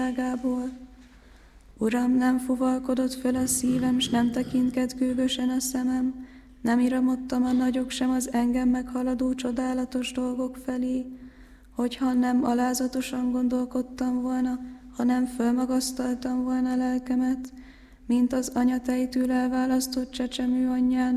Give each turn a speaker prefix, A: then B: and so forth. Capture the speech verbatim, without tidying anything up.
A: jóságából. Uram, nem fuvalkodott föl a szívem, s nem tekintked gőgösen a szemem, nem iramodtam a nagyok sem az engem meghaladó csodálatos dolgok felé, hogyha nem alázatosan gondolkodtam volna, ha nem fölmagasztaltam volna lelkemet, mint az anyatejtől elválasztott csecsemő anyjánál,